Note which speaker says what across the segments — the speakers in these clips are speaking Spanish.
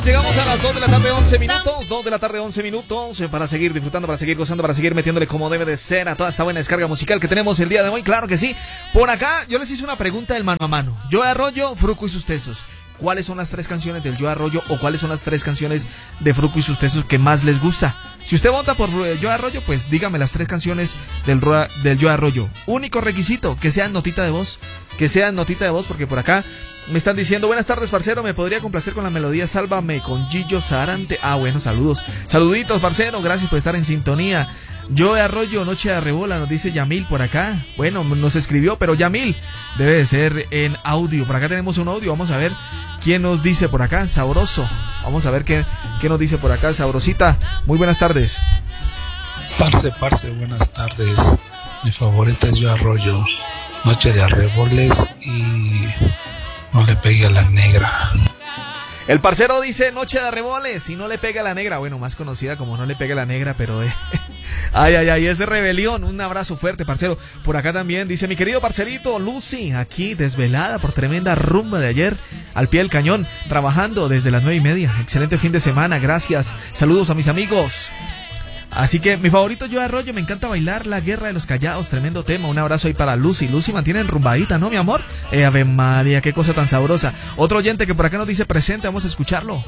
Speaker 1: llegamos a las 2 de la tarde, 11 minutos. 2 de la tarde, 11 minutos. Para seguir disfrutando, para seguir gozando, para seguir metiéndole como debe de ser a toda esta buena descarga musical que tenemos el día de hoy. Claro que sí. Por acá, yo les hice una pregunta del mano a mano. Joe Arroyo, Fruco y sus Tesos. ¿Cuáles son las 3 canciones del Joe Arroyo o cuáles son las 3 canciones de Fruco y sus Tesos que más les gusta? Si usted vota por Joe Arroyo, pues dígame las 3 canciones del Joe Arroyo. Único requisito, que sean notita de voz. Que sean notita de voz, porque por acá me están diciendo: buenas tardes, parcero, ¿me podría complacer con la melodía Sálvame con Gillo Sarante? Ah, bueno, saludos. Saluditos, parcero, gracias por estar en sintonía. Joe Arroyo, Noche de Arrebola, nos dice Yamil por acá. Bueno, nos escribió, pero Yamil debe de ser en audio. Por acá tenemos un audio, vamos a ver quién nos dice por acá. Sabroso. Vamos a ver qué nos dice por acá. Sabrosita, muy buenas tardes.
Speaker 2: Parce, buenas tardes. Mi favorita es Joe Arroyo, Noche de Arreboles y No le pegue a la negra.
Speaker 1: El parcero dice Noche de Arreboles y No le pega a la negra. Bueno, más conocida como No le pega a la negra, pero ay, es de Rebelión. Un abrazo fuerte, parcero. Por acá también dice mi querido parcerito Lucy, aquí desvelada por tremenda rumba de ayer, al pie del cañón, trabajando desde las 9:30. Excelente fin de semana, gracias. Saludos a mis amigos. Así que mi favorito Joe Arroyo, me encanta bailar La Guerra de los Callados, tremendo tema. Un abrazo ahí para Lucy. Lucy mantiene enrumbadita, ¿no, mi amor? Ave María, qué cosa tan sabrosa. Otro oyente que por acá nos dice presente, vamos a escucharlo.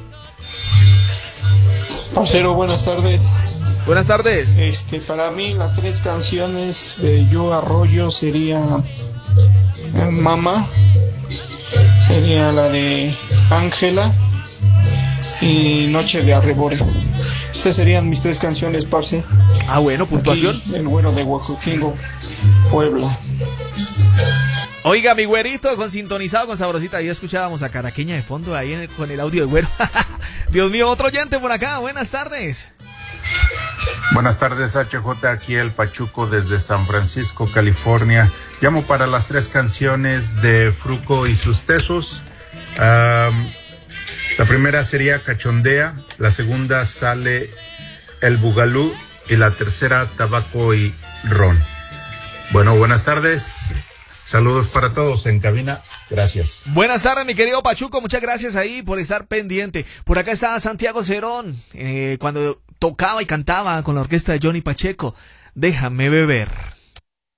Speaker 3: Parcero, buenas tardes.
Speaker 1: Buenas tardes.
Speaker 3: Para mí las 3 canciones de Joe Arroyo sería Mamá, sería la de Ángela y Noche de Arreboles. Estas serían mis 3 canciones, parce.
Speaker 1: Ah, bueno, puntuación.
Speaker 3: Aquí, el güero de Huajuchingo, Puebla.
Speaker 1: Oiga, mi güerito, con sintonizado con Sabrosita. Ahí escuchábamos a Caraqueña de fondo ahí con el audio del güero. Dios mío, otro oyente por acá. Buenas tardes.
Speaker 4: Buenas tardes, HJ, aquí el Pachuco desde San Francisco, California. Llamo para las 3 canciones de Fruco y sus Tesos. La primera sería Cachondea, la segunda Sale el Bugalú y la tercera Tabaco y Ron. Bueno, buenas tardes. Saludos para todos en cabina. Gracias.
Speaker 1: Buenas tardes, mi querido Pachuco. Muchas gracias ahí por estar pendiente. Por acá está Santiago Cerón, cuando tocaba y cantaba con la orquesta de Johnny Pacheco. Déjame beber.